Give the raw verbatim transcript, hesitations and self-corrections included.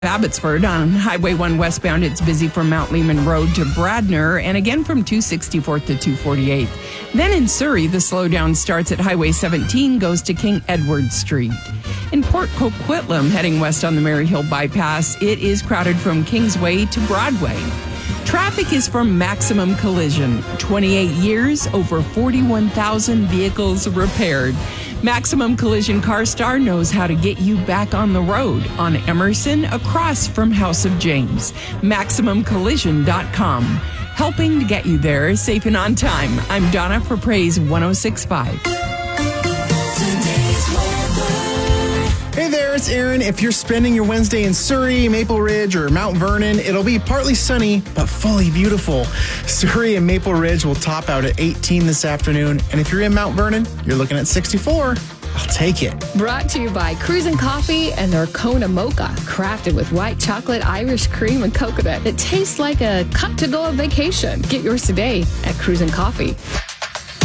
Abbotsford on Highway one westbound, it's busy from Mount Lehman Road to Bradner and again from two sixty-fourth to two forty-eighth. Then in Surrey, the slowdown starts at Highway seventeen, goes to King Edward Street. In Port Coquitlam, heading west on the Maryhill bypass, it is crowded from Kingsway to Broadway. Traffic is from Maximum Collision. twenty-eight years, over forty-one thousand vehicles repaired. Maximum Collision CarStar knows how to get you back on the road on Emerson across from House of James. Maximum Collision dot com. Helping to get you there safe and on time. I'm Donna for Praise one oh six point five. Hey there, it's Aaron. If you're spending your Wednesday in Surrey, Maple Ridge, or Mount Vernon, it'll be partly sunny, but fully beautiful. Surrey and Maple Ridge will top out at eighteen this afternoon. And if you're in Mount Vernon, you're looking at sixty-four. I'll take it. Brought to you by Cruisin' Coffee and their Kona Mocha, crafted with white chocolate, Irish cream, and coconut. It tastes like a cut-to-go vacation. Get yours today at Cruisin' Coffee.